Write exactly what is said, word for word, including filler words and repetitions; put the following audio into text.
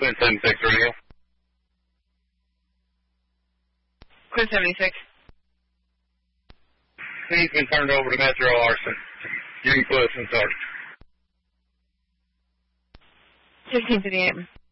Quinn seventy-six radio. Quinn seventy-six. He's been turned over to Metro Arson. Jimmy Clifton, Sergeant. sixteen fifty-eight.